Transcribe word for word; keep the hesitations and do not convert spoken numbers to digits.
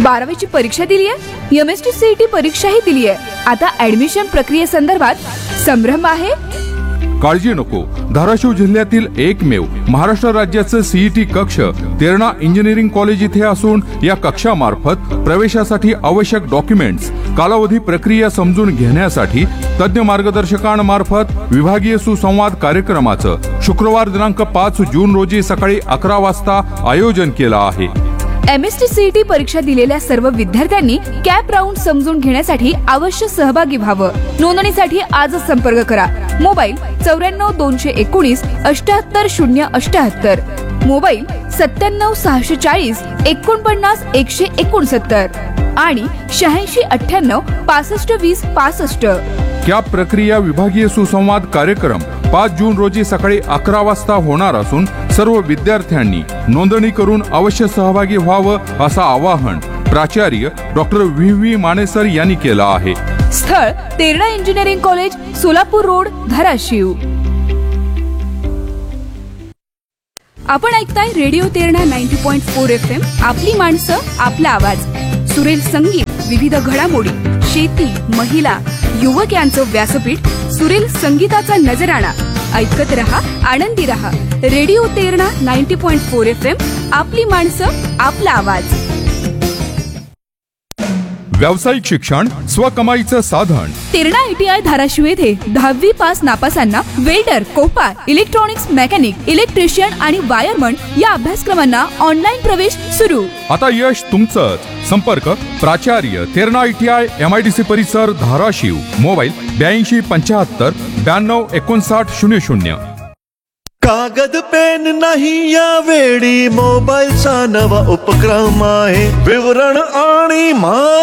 बारावीची परीक्षा दिली आहे, M S T C E T परीक्षाही दिली आहे, आता ऍडमिशन प्रक्रियेसंदर्भात संभ्रम आहे? काळजी नको. धाराशिव जिल्ह्यातील एकमेव महाराष्ट्र राज्याचं सीईटी कक्ष तेरणा इंजिनिअरिंग कॉलेज इथे असून या कक्षामार्फत प्रवेशासाठी आवश्यक डॉक्युमेंट्स, कालावधी, प्रक्रिया समजून घेण्यासाठी तज्ञ मार्गदर्शकांमार्फत विभागीय सुसंवाद कार्यक्रमाचं शुक्रवार दिनांक पाच जून रोजी सकाळी अकरा वाजता आयोजन केलं आहे. M S T C E T परीक्षा दिलेल्या सर्व विद्यार्थ्यांनी कॅप राऊंड समजून घेण्यासाठी अवश्य सहभागी व्हावं. नोंदणीसाठी आजच संपर्क करा. मोबाईल चौऱ्याण्णव दोनशे एकोणीस अष्ट्याहत्तर शून्य अष्ट्याहत्तर, मोबाईल सत्त्याण्णव सहाशे चाळीस एकोणपन्नास एकशे एकोणसत्तर आणि शहाऐंशी अठ्ठ्याण्णव पासष्ट वीस पासष्ट. कॅप प्रक्रिया विभागीय सुसंवाद कार्यक्रम पाच जून रोजी सकाळी अकरा वाजता होणार असून सर्व विद्यार्थ्यांनी नोंदणी करून अवश्य सहभागी व्हावं असं आवाहन प्राचार्य डॉक्टर व्ही व्ही मानेसर यांनी केलं आहे. स्थळ Terna engineering college, Solapur road, Dharashiv. आपण ऐकताय रेडिओ तेरणा नव्वद पॉइंट चार एफ एम. आपली माणसं, आपला आवाज. सुरेल संगीत, विविध घडामोडी, शेती, महिला, युवक यांचं व्यासपीठ, सुरेल संगीताचा नजराणा. ऐकत रहा, आनंदी रहा. रेडिओ तेरणा नव्वद पॉइंट चार एफ एम. आपली माणसं, आपला आवाज. व्यावसायिक शिक्षण स्वकमाईचं साधन. Terna I T I Dharashiv येथे दहावी pass नापासांना welder, Copa, electronics mechanic, electrician आणि वायरमन या अभ्यासक्रमांना ऑनलाईन प्रवेश सुरू. आता यश तुमचं. संपर्क प्राचार्य Terna I T I M I D C परिसर धाराशिव. मोबाईल ब्याऐंशी पंच्याहत्तर ब्याण्णव एकोणसाठ शून्य शून्य. कागद पेन नाही या वेळी मोबाईलचा नवा उपक्रम आहे. विवरण आणि मा